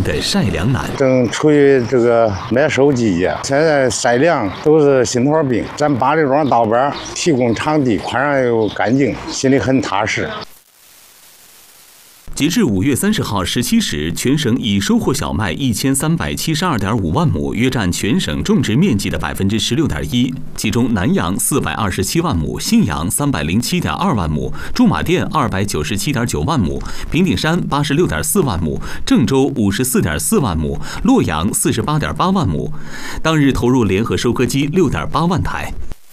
的晒粮难。 正处于这个麦收季节，现在晒粮都是心头病。咱八里庄道边提供场地，宽敞又干净，心里很踏实。 截至5月30号17时，全省已收获小麦1372.5万亩，约占全省种植面积的16.1%。其中，南阳427万亩，信阳307.2万亩，驻马店297.9万亩，平顶山86.4万亩，郑州54.4万亩，洛阳48.8万亩。当日投入联合收割机6.8万台。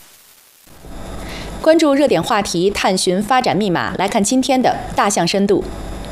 关注热点话题，探寻发展密码。来看今天的大象深度。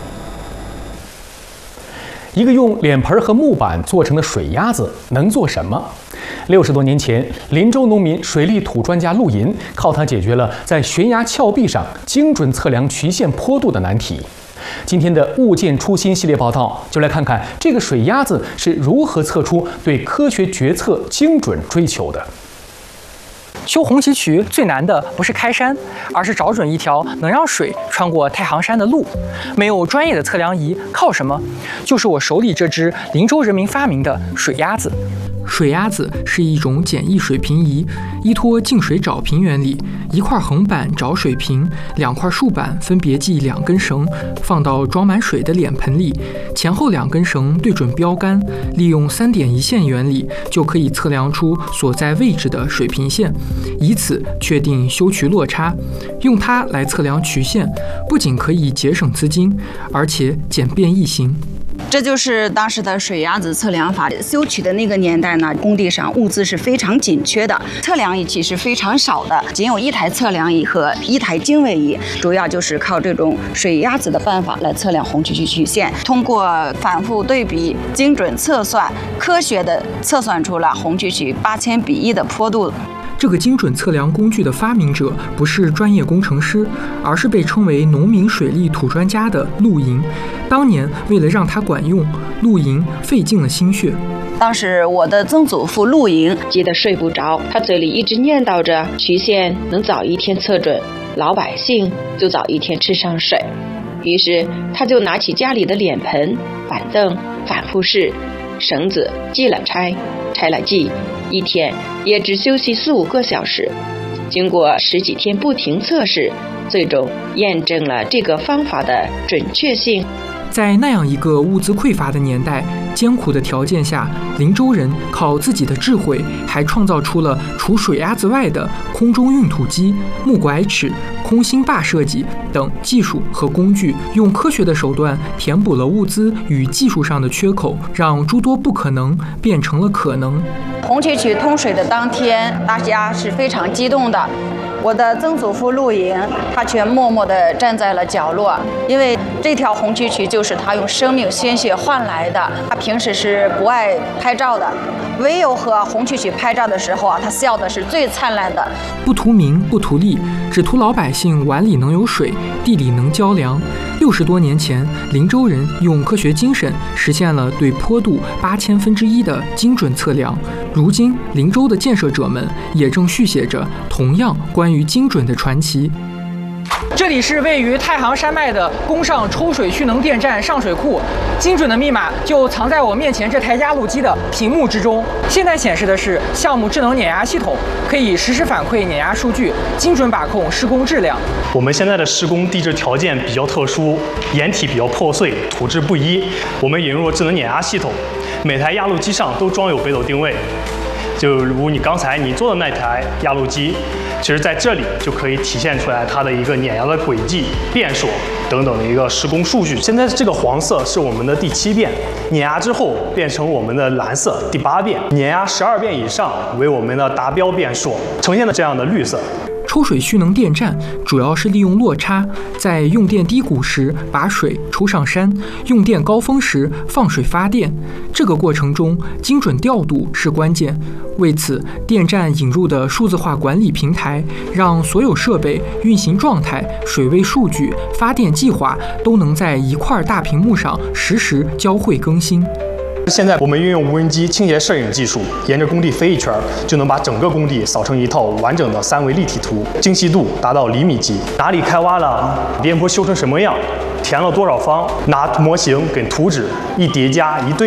一个用脸盆和木板做成的水鸭子能做什么？60多年前，林州农民水利土专家陆银靠它解决了在悬崖峭壁上精准测量曲线坡度的难题。今天的物件初心系列报道，就来看看这个水鸭子是如何测出对科学决策精准追求的。修红旗渠最难的不是开山，而是找准一条能让水穿过太行山的路。没有专业的测量仪，靠什么？就是我手里这只林州人民发明的水鸭子。水鸭子是一种简易水平仪，依托静水找平原理，一块横板找水平，2块竖板分别系2根绳，放到装满水的脸盆里，前后2根绳对准标杆，利用3点一线原理，就可以测量出所在位置的水平线，以此确定修渠落差。用它来测量曲线，不仅可以节省资金，而且简便易行。 这就是当时的水鸭子测量法。修渠的那个年代呢，工地上物资是非常紧缺的，测量仪器是非常少的，仅有1台测量仪和1台经纬仪，主要就是靠这种水鸭子的办法来测量红旗渠曲线。通过反复对比、精准测算，科学的测算出了红旗渠8000:1的坡度。 这个精准测量工具的发明者不是专业工程师，而是被称为农民水利土专家的陆银。当年为了让它管用，陆银费尽了心血。 当时我的曾祖父陆营急得睡不着，他嘴里一直念叨着曲线能早一天测准，老百姓就早一天吃上水。于是他就拿起家里的脸盆、板凳，反复试，绳子系了拆，拆了系，一天也只休息4、5个小时。经过10几天不停测试，最终验证了这个方法的准确性。 在那样一个物资匮乏的年代，艰苦的条件下，林州人靠自己的智慧，还创造出了除水鸭子外的空中运土机、木拐尺、空心坝设计等技术和工具，用科学的手段填补了物资与技术上的缺口，让诸多不可能变成了可能。 红旗渠通水的当天，大家是非常激动的。我的曾祖父陆营，他却默默地站在了角落，因为这条红旗渠就是他用生命鲜血换来的。他平时是不爱拍照的，唯有和红旗渠拍照的时候啊，他笑的是最灿烂的。 不图名，不图利，只图老百姓碗里能有水，地里能浇粮。60多年前，林州人用科学精神实现了对坡度8000分之1的精准测量。如今，林州的建设者们也正续写着同样关于精准的传奇。这里是位于太行山脉的宫上抽水蓄能电站上水库，精准的密码就藏在我面前这台压路机的屏幕之中。现在显示的是项目智能碾压系统，可以实时反馈碾压数据，精准把控施工质量。 我们现在的施工地质条件比较特殊，岩体比较破碎，土质不一。我们引入了智能碾压系统，每台压路机上都装有北斗定位。就如你刚才你坐的那台压路机，其实在这里就可以体现出来它的一个碾压的轨迹、变数等等的一个施工数据。现在这个黄色是我们的第7遍，碾压之后变成我们的蓝色第8遍，碾压12遍以上为我们的达标变数，呈现了这样的绿色。 抽水蓄能电站主要是利用落差，在用电低谷时把水抽上山，用电高峰时放水发电。这个过程中，精准调度是关键。为此，电站引入的数字化管理平台，让所有设备、运行状态、水位数据、发电计划都能在一块大屏幕上实时交汇更新。 现在我们运用无人机倾斜摄影技术，沿着工地飞一圈，就能把整个工地扫成一套完整的3维立体图，精细度达到厘米级。哪里开挖了，边坡修成什么样，填了多少方，拿模型跟图纸一叠加一对，